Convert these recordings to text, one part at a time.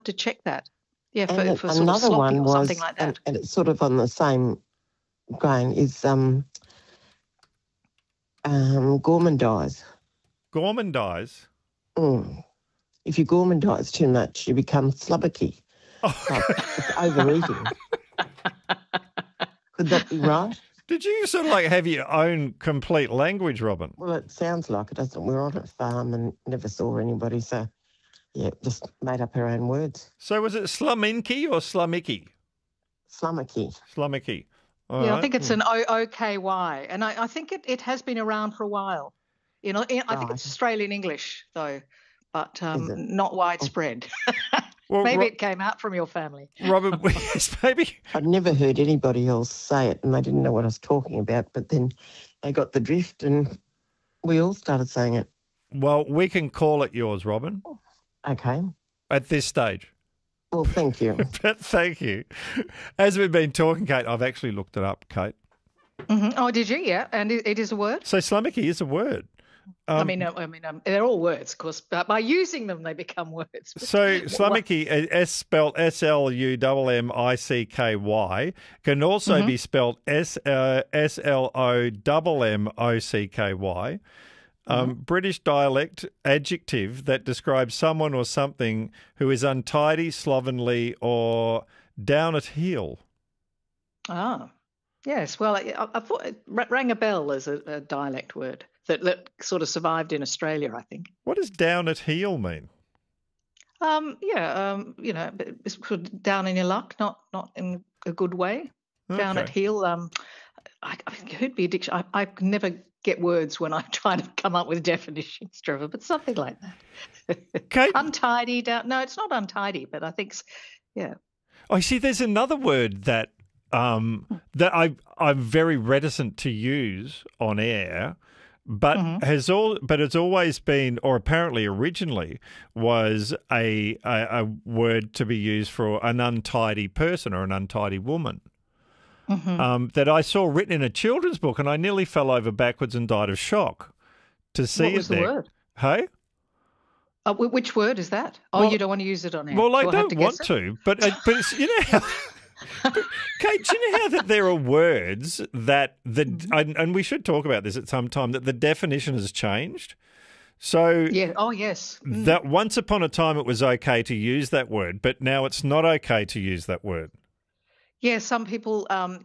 to check that. Yeah, And for sort of another sloppy one or was, something like that. and it's sort of on the same grain, is gourmandise. Gourmandise? If you gourmandise too much, you become slubbocky. Oh. Like it's overeating. Could that be right? Did you sort of like have your own complete language, Robin? Well, it sounds like it, doesn't it? We're on a farm and never saw anybody, so, yeah, just made up our own words. So was it sluminky or slummicky? Slummocky. Slummicky. All right. I think it's an OKY, and I think it has been around for a while. You know, I think it's Australian English, though, but not widespread. Well, maybe it came out from your family. Robin, maybe. I'd never heard anybody else say it, and they didn't know what I was talking about, but then they got the drift and we all started saying it. Well, we can call it yours, Robin. Okay. At this stage. Well, thank you. Thank you. As we've been talking, Kate, I've actually looked it up, Kate. Mm-hmm. Oh, did you? Yeah, and it is a word? So slummocky is a word. I mean, they're all words, of course, but by using them, they become words. So slummocky, spelled SLUMMICKY, can also be spelled SLOMMOCKY. British dialect adjective that describes someone or something who is untidy, slovenly, or down at heel. Ah, yes. Well, I thought it rang a bell as a dialect word that sort of survived in Australia, I think. What does down at heel mean? You know, it's sort of down in your luck, not in a good way. Okay. Down at heel. I could be a dictionary. I never get words when I try to come up with definitions, Trevor, but something like that. Kate? Untidy. No, it's not untidy, but I think, yeah. I see. There's another word that I'm very reticent to use on air, but it's always been, or apparently originally was a word to be used for an untidy person or an untidy woman. That I saw written in a children's book, and I nearly fell over backwards and died of shock to see what was it there. The word? Hey? Which word is that? Oh, you don't want to use it on air. Well, I don't want to, but it's, you know how... Kate, do you know how that there are words that and we should talk about this at some time, that the definition has changed? So yeah, oh yes. That once upon a time it was okay to use that word, but now it's not okay to use that word. Yeah, some people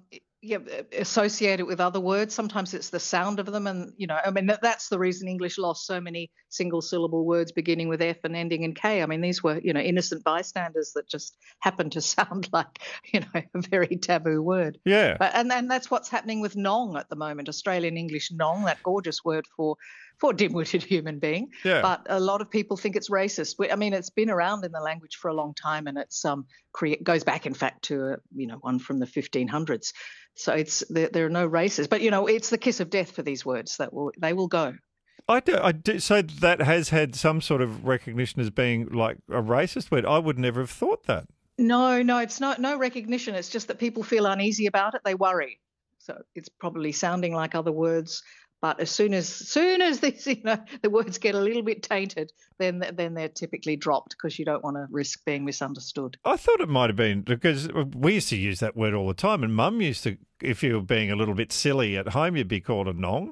associate it with other words. Sometimes it's the sound of them, and you know, I mean that's the reason English lost so many single-syllable words beginning with F and ending in K. I mean, these were, you know, innocent bystanders that just happened to sound like, you know, a very taboo word. Yeah. And that's what's happening with nong at the moment. Australian English nong, that gorgeous word for dim-witted human being. Yeah. But a lot of people think it's racist. I mean, it's been around in the language for a long time, and it's goes back, in fact, to one from the 1500s. So there are no races, but you know, it's the kiss of death for these words they will go. I do. So that has had some sort of recognition as being like a racist word. I would never have thought that. No, it's no recognition. It's just that people feel uneasy about it. They worry. So it's probably sounding like other words. But as soon as these, the words get a little bit tainted, then they're typically dropped because you don't want to risk being misunderstood. I thought it might have been because we used to use that word all the time, and Mum used to, if you were being a little bit silly at home, you'd be called a nong.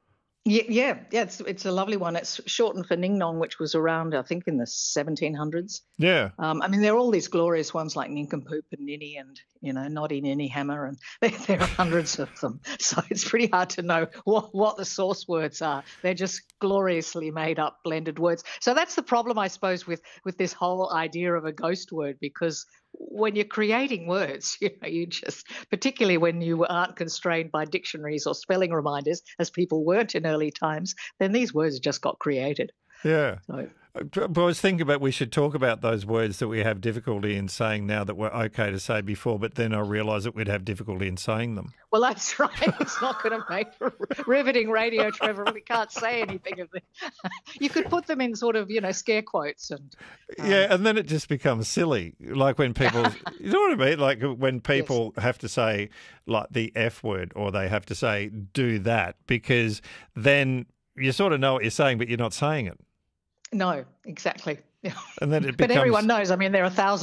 Yeah. It's a lovely one. It's shortened for ning nong, which was around, I think, in the 1700s. Yeah. I mean, there are all these glorious ones like nincompoop and ninny and, noddy ninny hammer, and there are hundreds of them. So it's pretty hard to know what the source words are. They're just gloriously made up blended words. So that's the problem, I suppose, with this whole idea of a ghost word, because when you're creating words, you just, particularly when you aren't constrained by dictionaries or spelling reminders, as people weren't in early times, then these words just got created. Yeah. So, but I was thinking about we should talk about those words that we have difficulty in saying now that were okay to say before, but then I realised that we'd have difficulty in saying them. Well, that's right. It's not going to make for riveting radio, Trevor. We can't say anything of them. You could put them in sort of, scare quotes. And yeah, and then it just becomes silly. Like when people, you know what I mean? Like when people have to say like the F word, or they have to say do that, because then you sort of know what you're saying, but you're not saying it. No, exactly. And then it But becomes... everyone knows, I mean, there are thousands